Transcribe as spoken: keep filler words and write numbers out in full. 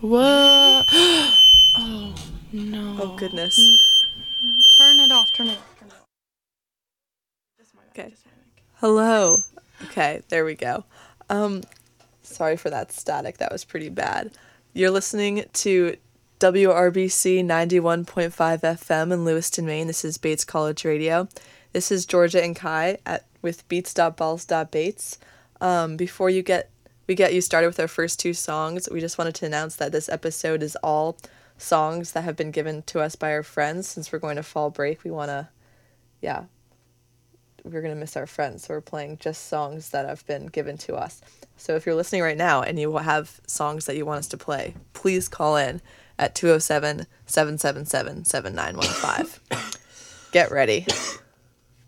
Whoa. Oh, no. Oh, goodness. Mm, Turn it off, turn it off, turn it off. Just my mic, Okay. just my mic. Hello. Okay, there we go. Um, sorry for that static. That was pretty bad. You're listening to W R B C ninety-one point five F M in Lewiston, Maine. This is Bates College Radio. This is Georgia and Kai at with beats.balls.bates. Um, before you get we get you started with our first two songs, we just wanted to announce that this episode is all songs that have been given to us by our friends. Since we're going to fall break, we want to, yeah, we're going to miss our friends, so we're playing just songs that have been given to us. So if you're listening right now and you have songs that you want us to play, please call in at two oh seven, seven seven seven, seven nine one five. Get ready.